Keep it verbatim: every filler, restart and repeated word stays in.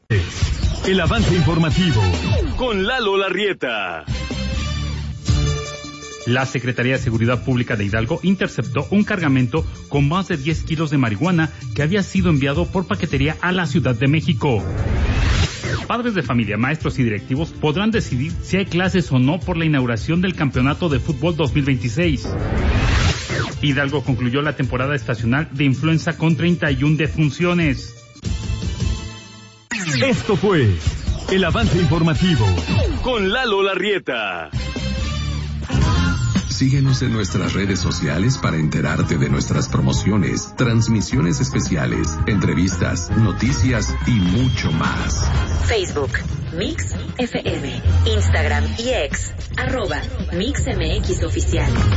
El avance informativo con Lalo Larrieta. La Secretaría de Seguridad Pública de Hidalgo interceptó un cargamento con más de diez kilos de marihuana que había sido enviado por paquetería a la Ciudad de México. Padres de familia, maestros y directivos podrán decidir si hay clases o no por la inauguración del Campeonato de Fútbol dos mil veintiséis. Hidalgo concluyó la temporada estacional de influenza con treinta y una defunciones. Esto fue el avance informativo con Lalo Larrieta. Síguenos en nuestras redes sociales para enterarte de nuestras promociones, transmisiones especiales, entrevistas, noticias y mucho más. Facebook, Mix F M, Instagram y X, arroba Mix M X Oficial.